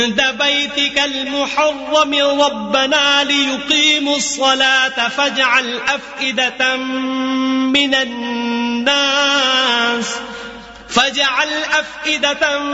عند بيتك المحرم ربنا ليقيموا الصلاة فاجعل أفئدة